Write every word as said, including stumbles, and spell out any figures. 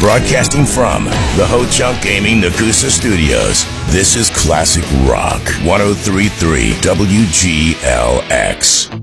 Broadcasting from the Ho-Chunk Gaming Nakusa Studios, this is Classic Rock one oh three point three W G L X.